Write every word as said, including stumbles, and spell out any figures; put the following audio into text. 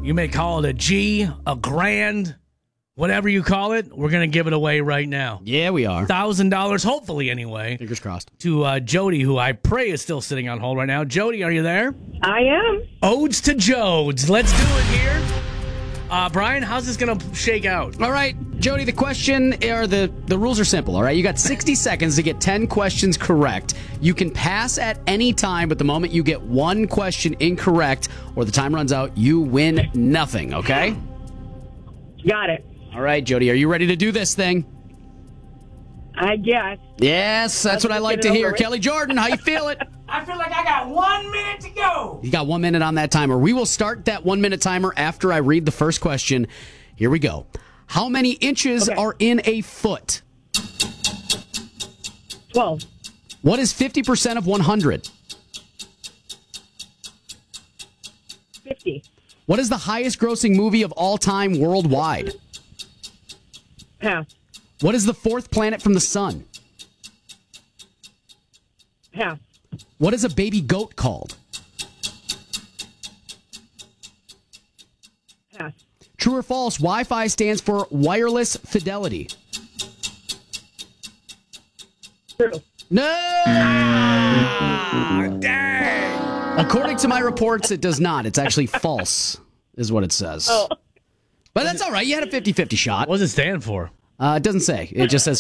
You may call it a G, a grand, whatever you call it. We're going to give it away right now. Yeah, we are. one thousand dollars, hopefully anyway. Fingers crossed. To uh, Jody, who I pray is still sitting on hold right now. Jody, are you there? I am. Odes to Jodes. Let's do it here. Uh, Brian, how's this going to shake out? All right, Jody, the question, or the, the rules are simple, all right? You got sixty seconds to get ten questions correct. You can pass at any time, but the moment you get one question incorrect or the time runs out, you win nothing, okay? Got it. All right, Jody, are you ready to do this thing? I guess. Yes, that's what I like to hear. Kelly Jordan, how you feel it? I feel like I got one minute to go. You got one minute on that timer. We will start that one-minute timer after I read the first question. Here we go. How many inches Okay. are in a foot? twelve. What is fifty percent of one hundred? fifty. What is the highest-grossing movie of all time worldwide? Pass. What is the fourth planet from the sun? Pass. What is a baby goat called? Pass. True or false, Wi-Fi stands for wireless fidelity. True. No! Dang. According to my reports, it does not. It's actually false, is what it says. Oh. But that's all right. You had a fifty-fifty shot. What does it stand for? Uh, it doesn't say. It just says